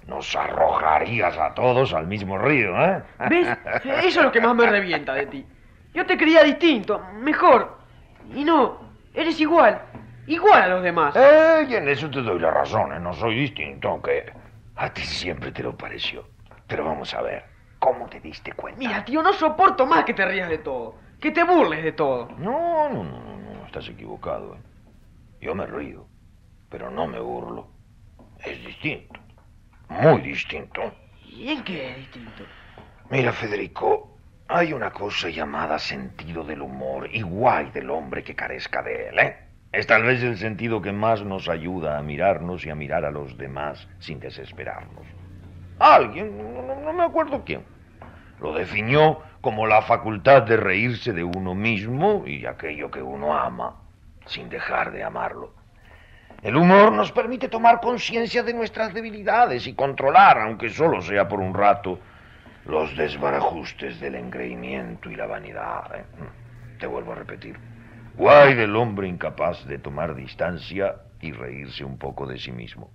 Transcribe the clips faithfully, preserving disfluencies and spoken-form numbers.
nos arrojarías a todos al mismo río, ¿eh? ¿Ves? Eso es lo que más me revienta de ti. Yo te creía distinto, mejor. Y no, eres igual. Igual a los demás. Eh, y en eso te doy la razón, ¿eh? No soy distinto, aunque a ti siempre te lo pareció. Pero vamos a ver, ¿cómo te diste cuenta? Mira, tío, no soporto más que te rías de todo. Que te burles de todo. No, no, no, no, no, estás equivocado, ¿eh? Yo me río, pero no me burlo. Es distinto, muy distinto. ¿Y en qué es distinto? Mira, Federico, hay una cosa llamada sentido del humor, y guay del hombre que carezca de él, ¿eh? Es tal vez el sentido que más nos ayuda a mirarnos y a mirar a los demás sin desesperarnos. Alguien, no, no, no me acuerdo quién, lo definió como la facultad de reírse de uno mismo y de aquello que uno ama, sin dejar de amarlo. El humor nos permite tomar conciencia de nuestras debilidades y controlar, aunque solo sea por un rato, los desbarajustes del engreimiento y la vanidad, ¿eh? Te vuelvo a repetir. Guay del hombre incapaz de tomar distancia y reírse un poco de sí mismo.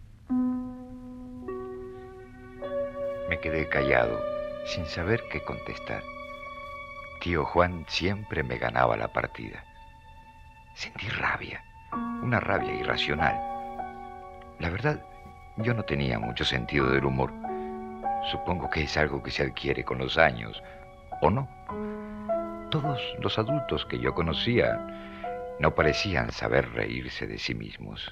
Me quedé callado, sin saber qué contestar. Tío Juan siempre me ganaba la partida. Sentí rabia, una rabia irracional. La verdad, yo no tenía mucho sentido del humor. Supongo que es algo que se adquiere con los años, ¿o no? Todos los adultos que yo conocía no parecían saber reírse de sí mismos.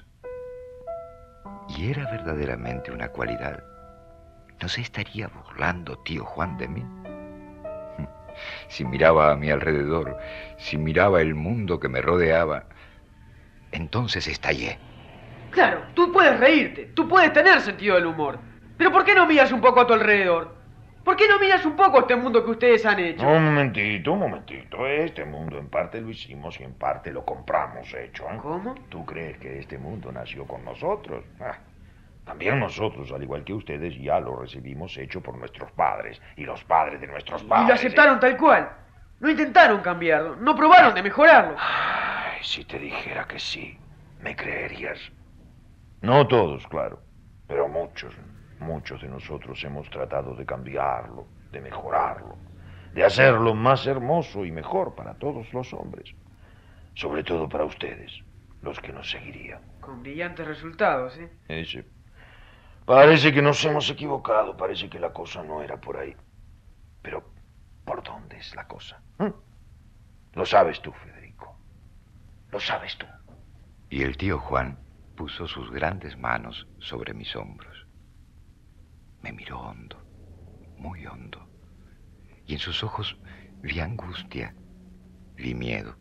¿Y era verdaderamente una cualidad? ¿No se estaría burlando tío Juan de mí? Si miraba a mi alrededor, si miraba el mundo que me rodeaba, entonces estallé. Claro, tú puedes reírte, tú puedes tener sentido del humor. Pero ¿por qué no miras un poco a tu alrededor? ¿Por qué no miras un poco este mundo que ustedes han hecho? Un momentito, un momentito. Este mundo en parte lo hicimos y en parte lo compramos hecho, ¿eh? ¿Cómo? ¿Tú crees que este mundo nació con nosotros? Ah, también nosotros, al igual que ustedes, ya lo recibimos hecho por nuestros padres y los padres de nuestros padres. Y lo aceptaron tal cual. No intentaron cambiarlo, no probaron de mejorarlo. Ay, si te dijera que sí, ¿me creerías? No todos, claro, pero muchos. Muchos de nosotros hemos tratado de cambiarlo, de mejorarlo, de hacerlo más hermoso y mejor para todos los hombres. Sobre todo para ustedes, los que nos seguirían. Con brillantes resultados, ¿eh? Ese. Parece que nos hemos equivocado, parece que la cosa no era por ahí. Pero, ¿por dónde es la cosa? ¿Mm? Lo sabes tú, Federico. Lo sabes tú. Y el tío Juan puso sus grandes manos sobre mis hombros. Me miró hondo, muy hondo, y en sus ojos vi angustia, vi miedo.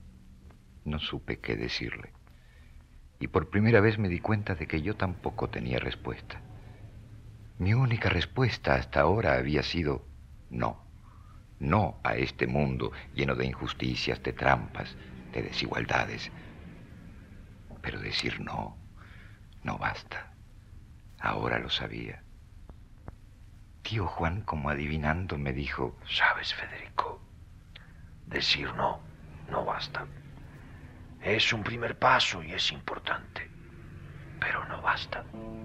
No supe qué decirle, y por primera vez me di cuenta de que yo tampoco tenía respuesta. Mi única respuesta hasta ahora había sido no, no a este mundo lleno de injusticias, de trampas, de desigualdades. Pero decir no, no basta. Ahora lo sabía. Tío Juan, como adivinando, me dijo: ¿Sabes, Federico? Decir no, no basta. Es un primer paso y es importante, pero no basta.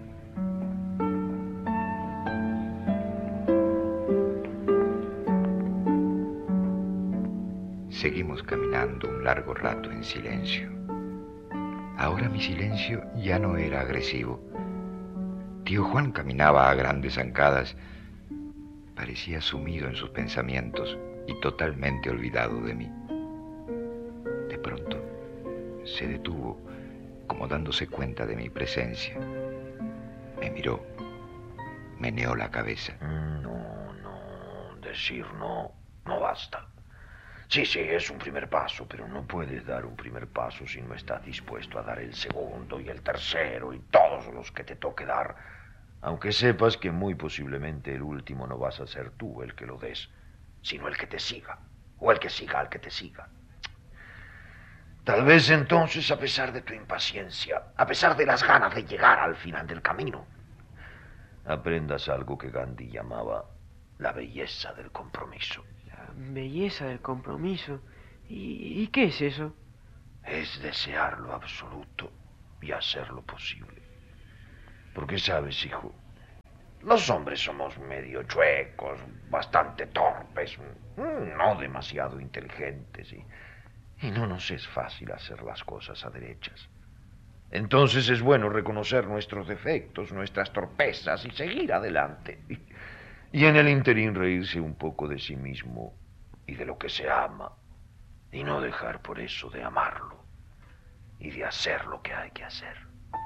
Seguimos caminando un largo rato en silencio. Ahora mi silencio ya no era agresivo. Tío Juan caminaba a grandes zancadas. Parecía sumido en sus pensamientos y totalmente olvidado de mí. De pronto se detuvo, como dándose cuenta de mi presencia. Me miró, meneó la cabeza. No, no, decir no, no basta. Sí, sí, es un primer paso, pero no puedes dar un primer paso si no estás dispuesto a dar el segundo y el tercero y todos los que te toque dar. Aunque sepas que muy posiblemente el último no vas a ser tú el que lo des, sino el que te siga, o el que siga al que te siga. Tal vez entonces, a pesar de tu impaciencia, a pesar de las ganas de llegar al final del camino, aprendas algo que Gandhi llamaba la belleza del compromiso. La belleza del compromiso. ¿Y, y qué es eso? Es desear lo absoluto y hacer lo posible. Porque sabes, hijo, Los hombres somos medio chuecos, bastante torpes, no demasiado inteligentes y, y no nos es fácil hacer las cosas a derechas. Entonces es bueno reconocer nuestros defectos, nuestras torpezas y seguir adelante. Y, y en el interín reírse un poco de sí mismo y de lo que se ama y no dejar por eso de amarlo y de hacer lo que hay que hacer.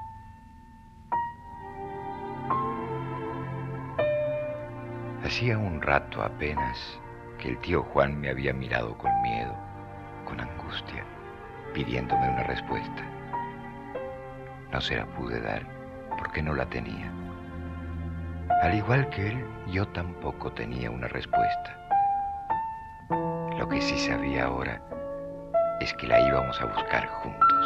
Hacía un rato apenas que el tío Juan me había mirado con miedo, con angustia, pidiéndome una respuesta. No se la pude dar porque no la tenía. Al igual que él, yo tampoco tenía una respuesta. Lo que sí sabía ahora es que la íbamos a buscar juntos.